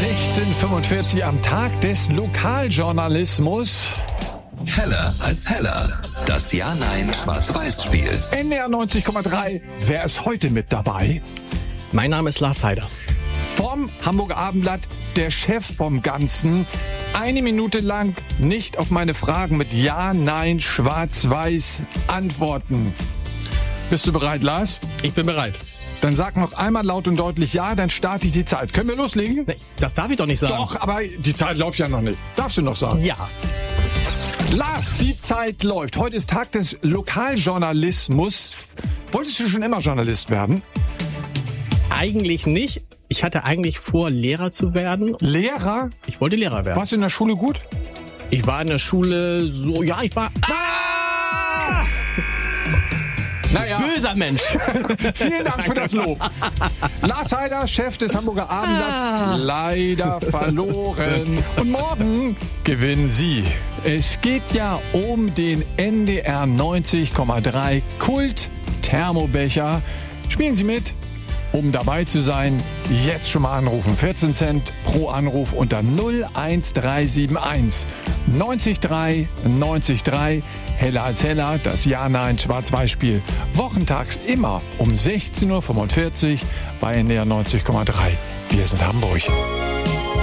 16:45 am Tag des Lokaljournalismus. Heller als heller. Das Ja-Nein-Schwarz-Weiß-Spiel. NDR 90,3. Wer ist heute mit dabei? Mein Name ist Lars Heider. Vom Hamburger Abendblatt, der Chef vom Ganzen. 1 Minute lang nicht auf meine Fragen mit Ja, Nein, Schwarz-Weiß antworten. Bist du bereit, Lars? Ich bin bereit. Dann sag noch einmal laut und deutlich Ja, dann starte ich die Zeit. Können wir loslegen? Nee, das darf ich doch nicht sagen. Doch, aber die Zeit läuft ja noch nicht. Darfst du noch sagen? Ja. Lars, die Zeit läuft. Heute ist Tag des Lokaljournalismus. Wolltest du schon immer Journalist werden? Eigentlich nicht. Ich hatte eigentlich vor, Lehrer zu werden. Lehrer? Ich wollte Lehrer werden. Warst du in der Schule gut? Ich war in der Schule so, ja, ich war... Naja. Böser Mensch. Vielen Dank für das Lob. Lars Heider, Chef des Hamburger Abendblatts, leider verloren. Und morgen gewinnen Sie. Es geht ja um den NDR 90,3 Kult-Thermobecher. Spielen Sie mit. Um dabei zu sein, jetzt schon mal anrufen. 14 Cent pro Anruf unter 01371 93 93. Heller als heller, das Ja-Nein-Schwarz-Weiß-Spiel. Wochentags immer um 16:45 Uhr bei NDR 90,3. Wir sind Hamburg.